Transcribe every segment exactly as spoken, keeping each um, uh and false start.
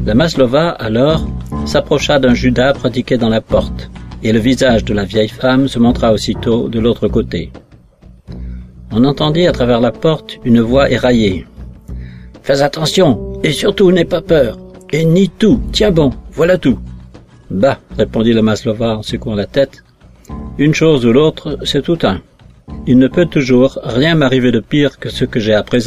La Maslova, alors, s'approcha d'un Judas pratiqué dans la porte, et le visage de la vieille femme se montra aussitôt de l'autre côté. On entendit à travers la porte une voix éraillée. « Fais attention, et surtout n'aie pas peur, et nie tout, tiens bon, voilà tout. »« Bah, répondit la Maslova en secouant la tête, une chose ou l'autre, c'est tout un. Il ne peut toujours rien m'arriver de pire que ce que j'ai à présent. »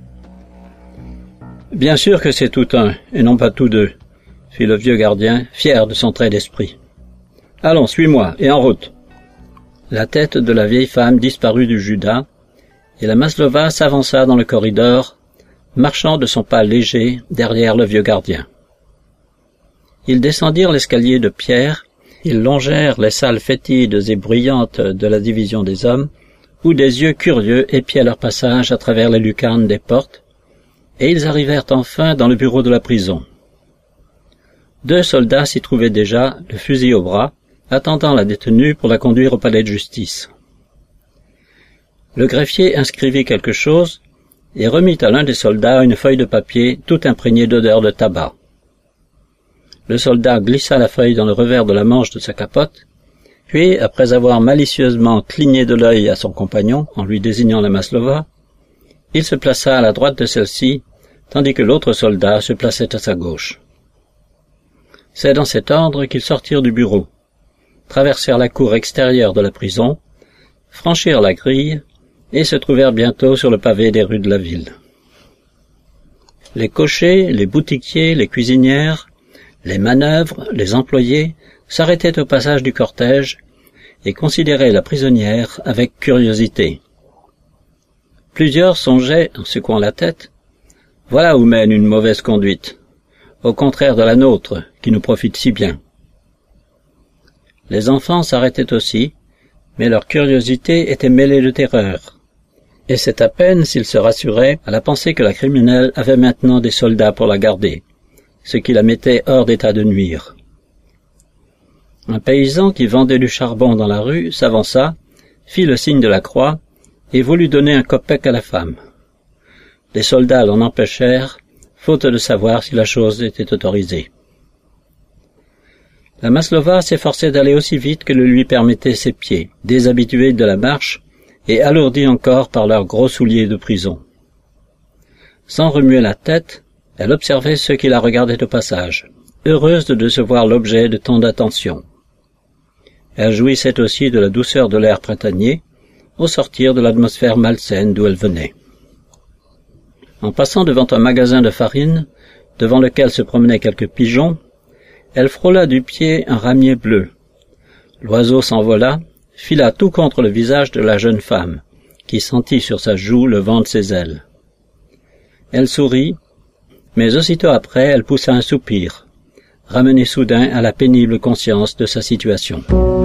Bien sûr que c'est tout un, et non pas tous deux, fit le vieux gardien, fier de son trait d'esprit. Allons, suis-moi, et en route. La tête de la vieille femme disparut du Judas, et la Maslova s'avança dans le corridor, marchant de son pas léger derrière le vieux gardien. Ils descendirent l'escalier de pierre, ils longèrent les salles fétides et bruyantes de la division des hommes, où des yeux curieux épiaient leur passage à travers les lucarnes des portes, et ils arrivèrent enfin dans le bureau de la prison. Deux soldats s'y trouvaient déjà, le fusil au bras, attendant la détenue pour la conduire au palais de justice. Le greffier inscrivit quelque chose et remit à l'un des soldats une feuille de papier tout imprégnée d'odeur de tabac. Le soldat glissa la feuille dans le revers de la manche de sa capote, puis, après avoir malicieusement cligné de l'œil à son compagnon en lui désignant la Maslova, il se plaça à la droite de celle-ci, tandis que l'autre soldat se plaçait à sa gauche. C'est dans cet ordre qu'ils sortirent du bureau, traversèrent la cour extérieure de la prison, franchirent la grille et se trouvèrent bientôt sur le pavé des rues de la ville. Les cochers, les boutiquiers, les cuisinières, les manœuvres, les employés s'arrêtaient au passage du cortège et considéraient la prisonnière avec curiosité. Plusieurs songeaient, en secouant la tête, « Voilà où mène une mauvaise conduite, au contraire de la nôtre, qui nous profite si bien. » Les enfants s'arrêtaient aussi, mais leur curiosité était mêlée de terreur, et c'est à peine s'ils se rassuraient à la pensée que la criminelle avait maintenant des soldats pour la garder, ce qui la mettait hors d'état de nuire. Un paysan qui vendait du charbon dans la rue s'avança, fit le signe de la croix, et voulut donner un kopek à la femme. Les soldats l'en empêchèrent, faute de savoir si la chose était autorisée. La Maslova s'efforçait d'aller aussi vite que le lui permettaient ses pieds, déshabitués de la marche et alourdis encore par leurs gros souliers de prison. Sans remuer la tête, elle observait ceux qui la regardaient au passage, heureuse de se voir l'objet de tant d'attention. Elle jouissait aussi de la douceur de l'air printanier, au sortir de l'atmosphère malsaine d'où elle venait. En passant devant un magasin de farine, devant lequel se promenaient quelques pigeons, elle frôla du pied un ramier bleu. L'oiseau s'envola, fila tout contre le visage de la jeune femme, qui sentit sur sa joue le vent de ses ailes. Elle sourit, mais aussitôt après elle poussa un soupir, ramené soudain à la pénible conscience de sa situation.